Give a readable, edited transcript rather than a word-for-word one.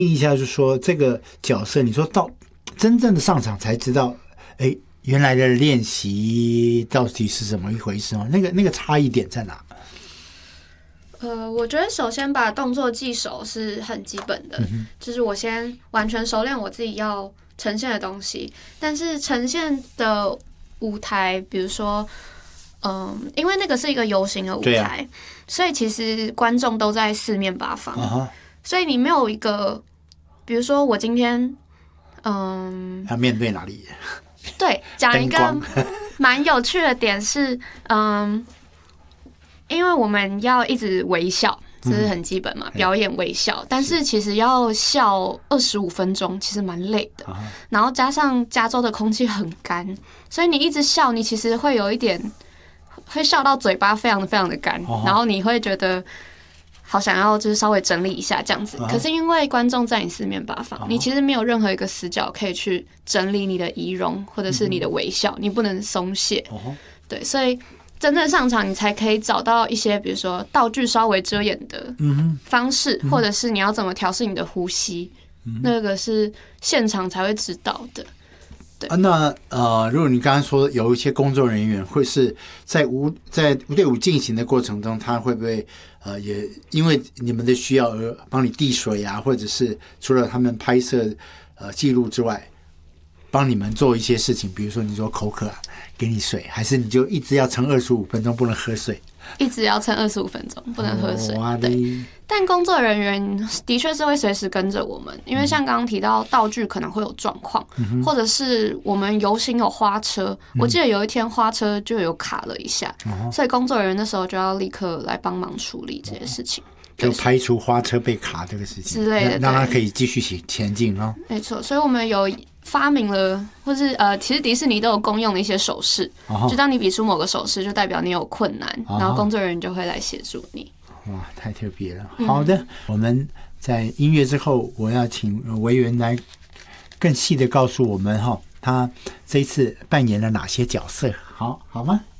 一下就说这个角色，你说到真正的上场才知道，哎，原来的练习到底是怎么一回事哦？那个差异点在哪？ 我觉得首先把动作记熟是很基本的，就是我先完全熟练我自己要呈现的东西，但是呈现的舞台，比如说，因为那个是一个游行的舞台，所以其实观众都在四面八方，所以你没有一个，比如说我今天， 要面对哪里？ 对，讲一个蛮有趣的点是，因为我们要一直微笑，这是很基本嘛，表演微笑。但是其实要笑25分钟，其实蛮累的。然后加上加州的空气很干，所以你一直笑，你其实会有一点会笑到嘴巴非常非常的干，然后你会觉得好想要就是稍微整理一下这样子。可是因为观众在你四面八方，你其实没有任何一个死角可以去整理你的仪容或者是你的微笑，你不能松懈。对，所以真正上场，你才可以找到一些，比如说道具稍微遮掩的方式，或者是你要怎么调试你的呼吸，那个是现场才会知道的。对那如果你刚刚说有一些工作人员会是在队伍进行的过程中，他会不会也因为你们的需要而帮你递水啊，或者是除了他们拍摄记录之外，帮你们做一些事情，比如说你说口渴给你水，还是你就一直要撑25分钟不能喝水？ 一直要撑25分钟不能喝水。对，但工作人员的确是会随时跟着我们，因为像刚刚提到道具可能会有状况，或者是我们游行有花车，我记得有一天花车就有卡了一下，所以工作人员那时候就要立刻来帮忙处理这些事情。 就排除花车被卡这个事情之类的， 让它可以继续前进哦。 没错，所以我们有发明了，或是其实迪士尼都有公用的一些手势，就当你比出某个手势，就代表你有困难，然后工作人员就会来协助你。 哇，太特别了！好的，我们在音乐之后，我要请维园来更细的告诉我们他这一次扮演了哪些角色，好吗？